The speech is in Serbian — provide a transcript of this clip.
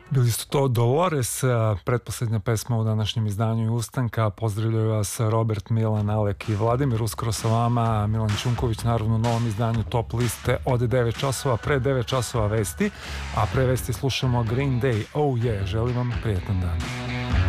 Bili su to Dolores, pretposlednja pesma u današnjem izdanju Ustanka. Pozdravljaju vas Robert, Milan, Alek i Vladimir. Uskoro sa vama Milan Čunković, naravno u novom izdanju Top liste od 9 časova. Pre 9 časova vesti, a pre vesti slušamo Green Day. Oh yeah, želim vam prijetan dan.